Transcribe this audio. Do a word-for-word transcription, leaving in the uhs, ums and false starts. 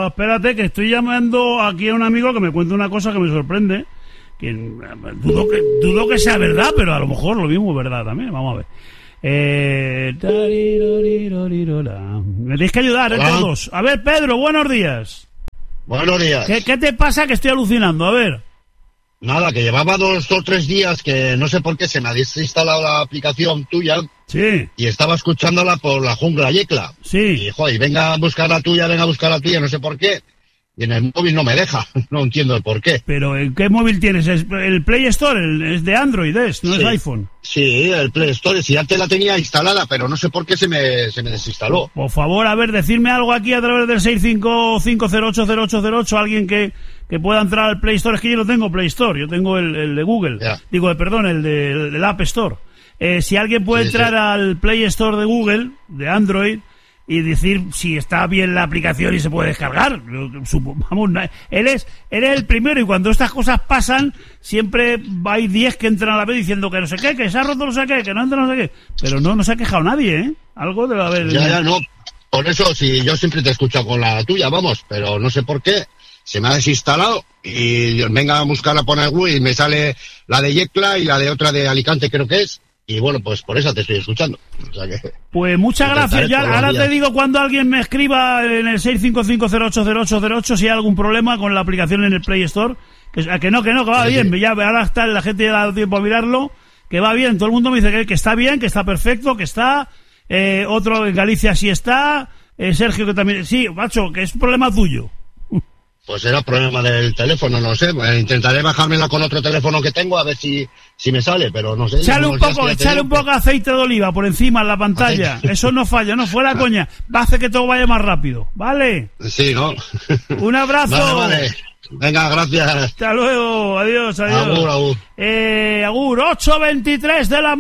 pero espérate, que estoy llamando aquí a un amigo que me cuenta una cosa que me sorprende. Que dudo que, dudo que sea verdad, pero a lo mejor lo mismo es verdad también. Vamos a ver. Eh, me tenéis que ayudar, ¿eh, todos? A ver, Pedro, buenos días. Buenos días. ¿Qué, ¿Qué te pasa que estoy alucinando? A ver. Nada, que llevaba dos o tres días que no sé por qué se me ha desinstalado la aplicación tuya. Sí. Y estaba escuchándola por la jungla Yecla. Sí. Y, joder, venga a buscar la tuya, venga a buscar la tuya, no sé por qué. Y en el móvil no me deja, no entiendo el por qué. ¿Pero en qué móvil tienes? ¿Es el Play Store? El, es de Android, ¿es? ¿No sí. es iPhone? Sí, el Play Store. Si antes la tenía instalada, pero no sé por qué se me, se me desinstaló. Por favor, a ver, decirme algo aquí a través del seis cinco cinco cero ocho cero ocho cero ocho, alguien que, que pueda entrar al Play Store. Es que yo no tengo Play Store, yo tengo el, el de Google. Ya. Digo, perdón, el de, el del App Store. Eh, si alguien puede sí, entrar sí. al Play Store de Google, de Android, y decir si está bien la aplicación y se puede descargar. Vamos, él es, él es el primero, y cuando estas cosas pasan, siempre hay diez que entran a la vez diciendo que no sé qué, que se ha roto no sé qué, que no entra no sé qué. Pero no, no se ha quejado nadie, ¿eh? Algo debe haber. Ya, ya, no. Por eso, si yo siempre te he escuchado con la tuya, vamos, pero no sé por qué. Se me ha desinstalado y venga a buscarla por el Google y me sale la de Yecla y la de otra de Alicante, creo que es. Y bueno, pues por eso te estoy escuchando. O sea que, pues muchas gracias. Ya, ahora te digo cuando alguien me escriba en el seis cinco cinco cero ocho cero ocho cero ocho si hay algún problema con la aplicación en el Play Store. Que, que no, que no, que va sí, bien. Sí. Ya, ahora está, la gente ya ha dado tiempo a mirarlo. Que va bien. Todo el mundo me dice que, que está bien, que está perfecto, que está. Eh, otro en Galicia sí está. Eh, Sergio que también. Sí, macho, que es un problema tuyo. Pues era problema del teléfono, no sé. Intentaré bajármela con otro teléfono que tengo a ver si, si me sale, pero no sé. Echale un poco, echale un poco de aceite de oliva por encima en la pantalla. Aceite. Eso no falla, no fuera coña. Va a hacer que todo vaya más rápido, ¿vale? Sí, ¿no? Un abrazo. Vale, vale. Venga, gracias. Hasta luego. Adiós, adiós. Agur, agur. Eh, agur, ocho veintitrés de la